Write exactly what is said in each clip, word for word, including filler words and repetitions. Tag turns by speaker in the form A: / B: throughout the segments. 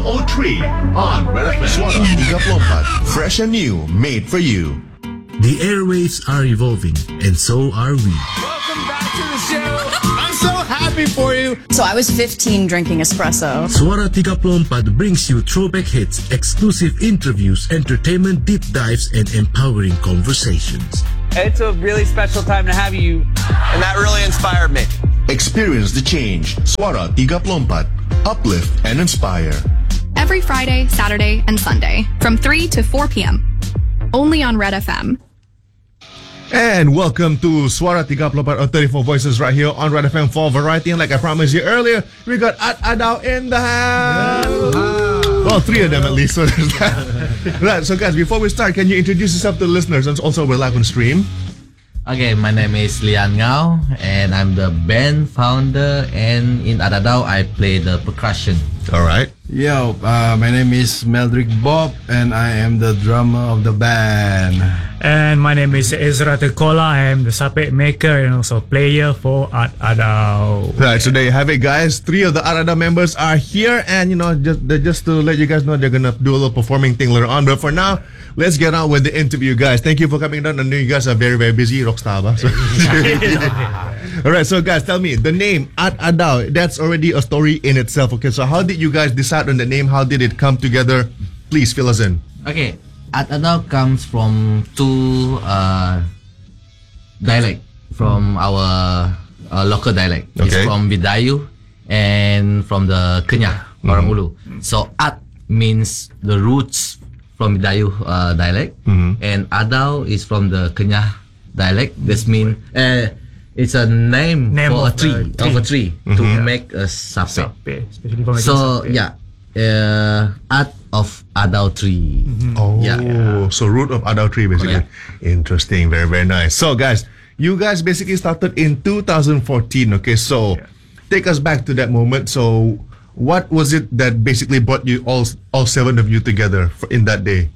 A: oh three on Red F M.
B: Suara tiga puluh empat, fresh and new, made for you.
C: The airwaves are evolving, and so are we.
D: Welcome back to the show. I'm so happy for you.
E: So I was fifteen drinking espresso.
C: Suara tiga puluh empat brings you throwback hits, exclusive interviews, entertainment deep dives, and empowering conversations.
F: It's a really special time to have you, and that really inspired me.
B: Experience the change. Suara tiga puluh empat, uplift and inspire.
G: Every Friday, Saturday, and Sunday from three to four p.m. Only on Red F M.
H: And welcome to Suara tiga puluh empat on thirty-four Voices right here on Red F M for Variety. And like I promised you earlier, we got Ad Adao in the house. Well, three of them at least. So there's that. Right, so guys, before we start, can you introduce yourself to the listeners? And also, we're live on stream.
I: Okay, my name is Lian Ngao, and I'm the band founder. And in Ad Adao, I play the percussion.
H: All right.
J: Yo, uh, my name is Meldrick Bob, and I am the drummer of the band.
K: And my name is Ezra Tekola. I am the sapek maker and also player for Ad Adao.
H: Right, so there you have it, guys. Three of the Ad Adao members are here, and you know, just just to let you guys know, they're gonna do a little performing thing later on. But for now, let's get on with the interview, guys. Thank you for coming down. I know you guys are very, very busy, rockstar. So. All right, so guys, tell me the name Ad Adao. That's already a story in itself. Okay, so how did you guys decide on the name? How did it come together? Please fill us in.
I: Okay, Ad Adao comes from two uh, dialect from our uh, local dialect.
H: Okay.
I: It's from Bidayu and from the Kenyah, Orang
H: Mm-hmm.
I: Ulu. So Ad means the roots from Bidayu uh, dialect,
H: Mm-hmm.
I: and Adao is from the Kenyah dialect. This means uh, it's a name,
K: Name
I: for a
K: of
I: tree,
K: a tree.
I: of a tree
H: Mm-hmm.
I: to
K: Yeah.
I: make a sape.
K: Sapek, especially for making
I: So
K: sapek.
I: yeah, uh, Ad of Adao tree.
H: Oh,
I: Yeah.
H: so root of Adao tree, basically.
I: Correct.
H: Interesting, very, very nice. So, guys, you guys basically started in two thousand fourteen. Okay, so
K: Yeah.
H: take us back to that moment. So, what was it that basically brought you all, all seven of you together for, in that day?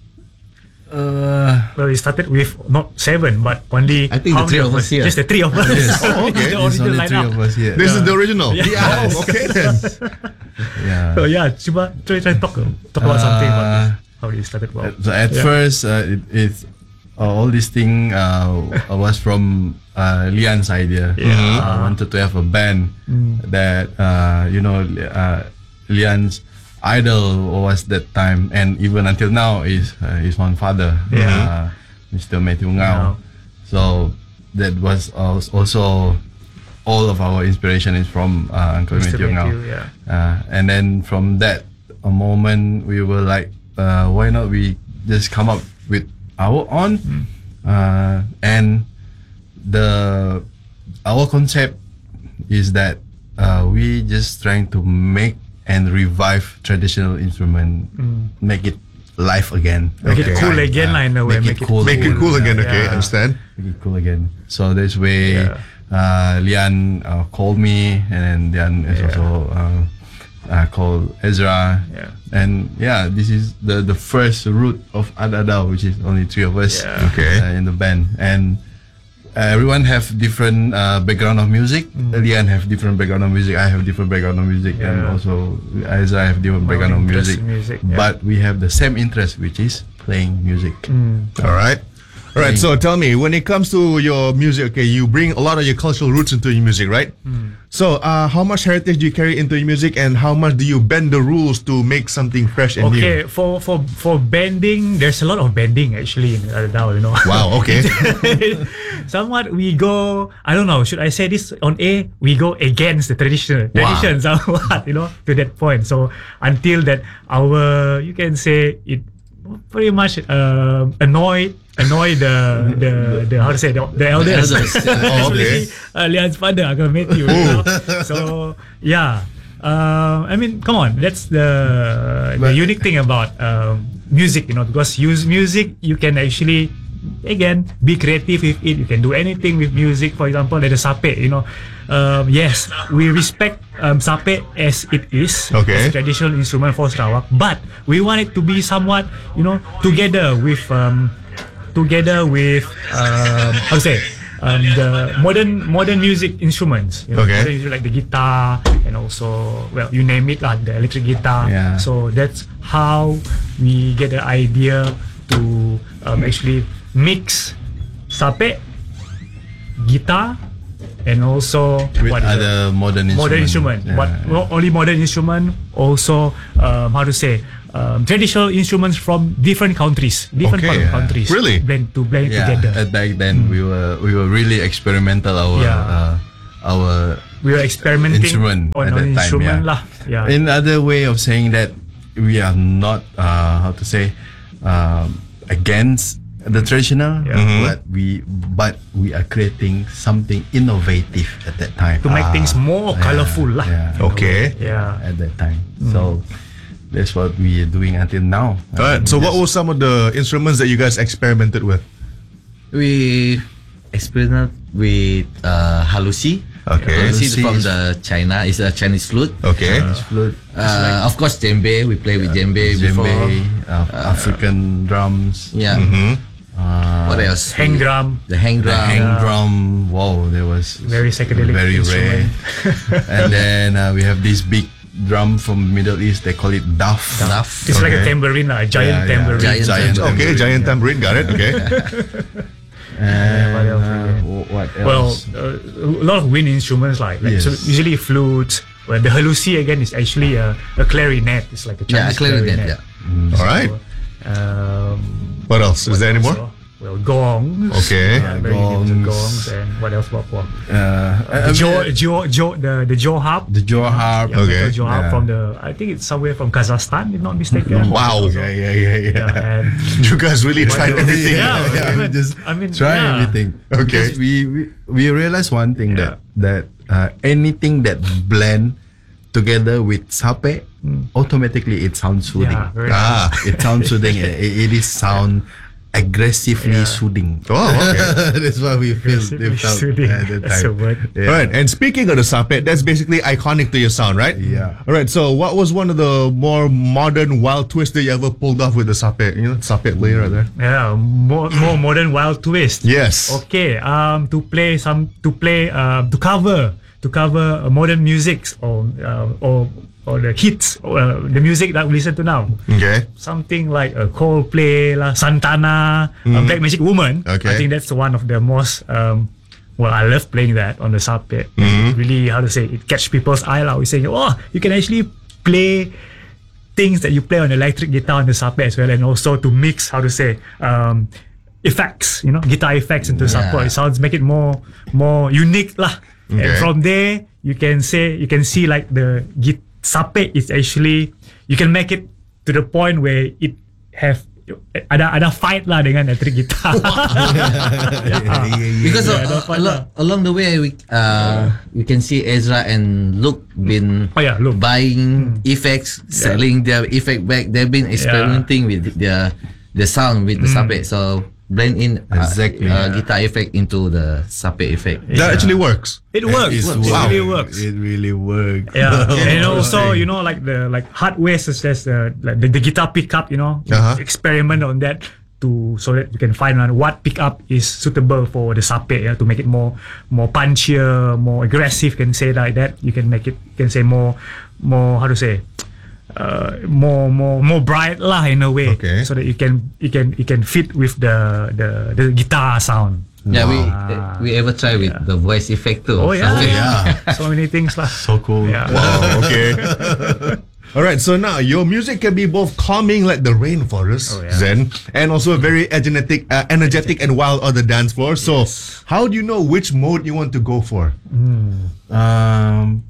J: Uh,
K: Well, we started with not seven, but only
I: I think
K: how
I: the three
K: many
I: of us here.
K: Just the three of us.
H: Oh, okay.
K: The
J: there's
K: original
J: only three
K: lineup.
J: of us here.
H: This is the original.
K: Yeah.
H: Oh, okay then.
J: Yeah.
K: So yeah, cuba try try talk talk about
J: Uh,
K: something about this. How you started. Wow.
J: So at
K: Yeah.
J: first, uh, it, it's uh, all this thing uh, was from uh, Lian's idea.
K: Yeah.
J: I wanted to have a band that uh, you know uh, Lian's idol was that time, and even until now is uh, his own father,
K: Yeah.
J: uh, Mister Matthew
K: Ngao.
J: Ngao. So that was als- also all of our inspiration is from uh, Uncle
K: Mister
J: Matthew Ngao.
K: Matthew, yeah.
J: Uh, and then from that a moment we were like, uh, why not we just come up with our own,
K: Hmm.
J: uh, and the our concept is that uh, we just trying to make and revive traditional instrument, make it live again.
K: Hmm. Make it
H: Okay.
K: cool again,
J: Uh,
K: lah, in a way.
J: make it cool.
H: Make it cool again, okay?
K: Yeah.
H: Understand?
J: Make it cool again. So this way,
K: Yeah.
J: uh, Lian uh, called me, and then Lian is
K: Yeah.
J: also uh, uh, called Ezra.
K: Yeah.
J: And yeah, this is the the first root of Ad Adao, which is only three of us
K: Yeah.
H: Okay.
J: uh, in the band, and uh, everyone have different uh, background of music. Lian have different background of music. I have different background of music, and
K: Yeah.
J: also Ezra have different
K: My
J: background of
K: own interest
J: music.
K: in music, yeah.
J: But we have the same interest, which is playing music.
H: All right. All right. So tell me, when it comes to your music, okay, you bring a lot of your cultural roots into your music, right? So, uh, how much heritage do you carry into your music, and how much do you bend the rules to make something fresh and
K: Okay,
H: new?
K: for for for bending, there's a lot of bending actually in Ad Adao, you know.
H: Wow. Okay.
K: Somewhat we go, I don't know, should I say this on air? We go against the tradition,
H: Wow.
K: tradition somewhat, you know, to that point. So until that, our, you can say it pretty much uh, annoy annoy the the the how to say the, the elders.
I: elders,
H: Oh, okay.
K: Especially uh, Lian's father, Uncle Matthew. You know? So yeah. Um, I mean, come on, that's the the unique thing about um, music, you know, because use music, you can actually again be creative with it. You can do anything with music. For example, like the sapek, you know. Um, yes, we respect um, sapek as it is,
H: Okay.
K: as a traditional instrument for Sarawak, but we want it to be somewhat, you know, together with um, together with um, how to say um, the modern modern music instruments. You know,
H: Okay.
K: modern instruments like the guitar and also, well, you name it, like the electric guitar.
J: Yeah.
K: So that's how we get the idea to um, actually mix sapek, guitar, and also
J: With
K: what is
J: other
K: it?
J: modern
K: modern
J: instrument.
K: instrument,
J: Yeah,
K: but
J: yeah.
K: not only modern instrument, also um, how to say um, traditional instruments from different countries, different
H: Okay,
K: part of
H: yeah.
K: countries.
H: Really?
K: blend to blend
J: Yeah,
K: together.
J: at back then we were we were really experimental. Our
K: Yeah.
J: uh, our
K: We were experimenting
J: instrument
K: on
J: at
K: an
J: that time,
K: instrument
J: yeah.
K: lah. Yeah.
J: Another way of saying that we are not uh, how to say um, against the traditional,
K: Yeah. Mhm.
J: but we but we are creating something innovative at that time
K: to make things more
J: Yeah,
K: colorful lah.
J: yeah.
H: Okay.
K: Yeah.
J: at that time. So that's what we are doing until now.
H: Alright, so what were some of the instruments that you guys experimented with?
I: We experimented with uh, halusi.
H: Okay.
I: Halusi
J: Halusi
I: from
J: is-
I: the China. It's a Chinese flute.
H: Okay.
J: Flute,
I: Uh, of course, djembe. We play with djembe before.
J: djembe, uh, African drums.
I: Yeah.
J: Uh,
I: What else?
K: Hang drum.
I: The hang
J: The
I: drum.
J: hang drum, wow, that was
K: Very psychedelic
J: very rare.
K: instrument.
J: And then uh, we have this big drum from Middle East. They call it daf.
I: Duff.
K: It's like a
H: Okay.
K: tambourine lah, a
J: Yeah,
K: giant
J: yeah.
K: tambourine.
I: Giant
J: Giant
I: tambourine.
H: Okay, giant tambourine, got it. Okay.
J: And
K: what else
J: uh,
K: again?
J: wh- what
K: Well,
J: else?
K: uh, a lot of wind instruments like, like
J: Yes.
K: so usually flutes. Well, the halusi again is actually a, a clarinet. It's like a
I: Yeah,
K: Chinese
I: clarinet.
K: clarinet.
I: Yeah.
H: All right.
K: Um,
H: What else? Is there any more?
K: also, well, gongs.
H: Okay.
K: Yeah, very good
J: Gongs.
K: gongs. And what else? What? what?
J: uh, I
K: The
J: mean,
K: jaw, jaw, jaw, the the jaw harp.
J: the jaw harp.
K: Yeah,
H: Okay.
K: metal jaw harp
J: Yeah.
K: from the. I think it's somewhere from Kazakhstan, if not mistaken.
H: Wow.
J: Yeah, yeah, yeah, yeah.
K: Yeah, and
H: You guys really tried
K: else?
H: everything.
K: Yeah,
J: yeah, we
K: even-
J: just
K: I mean,
J: try
K: yeah.
J: everything.
H: Okay.
J: Because we we, we realized one thing
K: Yeah.
J: that that uh, anything that blend together with sape, automatically it sounds soothing.
K: Yeah, very
H: Ah.
J: It sounds soothing. It, it is sound aggressively
K: Yeah.
J: soothing.
H: Oh, okay.
J: That's what we feel.
K: Aggressively
J: They felt
K: soothing.
J: at the
K: That's
J: time.
K: a word.
J: Yeah.
H: All right. And speaking of the sapek, that's basically iconic to your sound, right?
J: Yeah.
H: All right. So, what was one of the more modern wild twists that you ever pulled off with the sapek? You know, sapek player right there.
K: Yeah, more, more modern wild twist.
H: Yes.
K: Okay. Um, to play some to play um to cover to cover uh, modern music or uh, or or the hits or uh, the music that we listen to now.
H: Okay.
K: Something like a uh, Coldplay, lah, Santana, uh, Black Magic Woman.
H: Okay.
K: I think that's one of the most. Um, well, I love playing that on the sapek. Really, how to say it catch people's eye lah. We're saying, oh, you can actually play things that you play on electric guitar on the sapek as well, and also to mix how to say um, effects, you know, guitar effects into
I: Yeah.
K: sapek. It sounds make it more more unique lah. And
H: Okay.
K: from there, you can say you can see like the git sapek is actually you can make it to the point where it have ada ada fight lah dengan electric guitar.
I: Because
K: Yeah,
I: uh,
K: that's fun
I: alo-
K: lah.
I: along the way, we uh, you can see Ezra and Luke been
K: Oh, yeah, Luke.
I: buying effects, selling their effect back. They've been experimenting with their the sound with the sapek. So blend in uh,
J: Exactly.
I: uh, guitar effect into the sapek effect.
H: That actually works.
K: It works.
J: It
K: It
J: works.
K: really works.
J: It really works.
K: Yeah, and also you know like the like hardware such as the like the, the guitar pickup, you know,
H: Uh-huh.
K: experiment on that to so that you can find out what pickup is suitable for the sapek, yeah, to make it more more punchier, more aggressive. Can say like that. You can make it can say more more how to say. Uh, more more more bright lah in a way,
H: Okay.
K: so that you can you can you can fit with the the, the guitar sound.
I: Yeah, we
K: Wow.
I: we ever try with the voice effect too.
K: Oh yeah,
I: Sapek.
K: yeah. So many things lah.
J: So cool.
K: Yeah.
H: Wow. Okay. All right. So now your music can be both calming like the rainforest,
K: Oh, yeah.
H: Zen, and also very energetic, uh, energetic and wild on the dance floor. So, how do you know which mode you want to go for?
J: Um,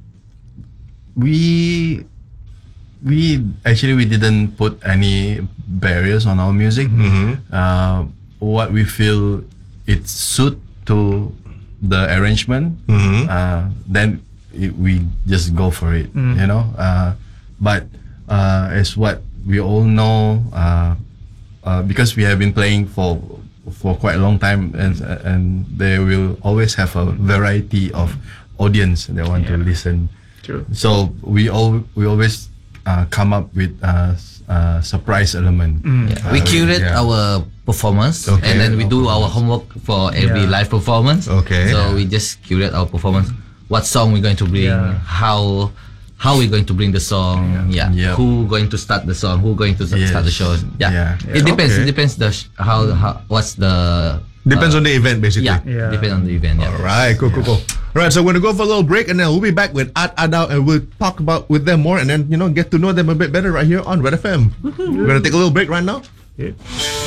J: we we actually we didn't put any barriers on our music. Uh, what we feel it suit to the arrangement, uh, then it, we just go for it. You know. Uh, but uh, as what we all know, uh, uh, because we have been playing for for quite a long time, and and they will always have a variety of audience that want to listen.
K: True.
J: So we all we always uh, come up with a uh, uh, surprise element.
I: Yeah. We
J: Uh,
I: curate
J: yeah.
I: our performance,
H: Okay.
I: and then we do our homework for every
K: Yeah.
I: live performance.
H: Okay.
I: So we just curate our performance. What song we're going to bring?
K: Yeah.
I: How how we're going to bring the song? Yeah.
J: Yep.
I: Who going to start the song? Who going to s-
J: Yes.
I: start the show? Yeah.
J: Yeah.
I: It depends.
H: Okay.
I: It depends the sh- how, how what's the
H: Depends
I: uh,
H: on the event, basically.
I: yeah,
K: Yeah.
I: depends on the event. Yeah.
H: All right, cool, cool, cool. All right, so we're gonna go for a little break, and then we'll be back with Ad Adao, and we'll talk about with them more, and then you know get to know them a bit better right here on Red F M. We're gonna take a little break right now.
K: Yeah.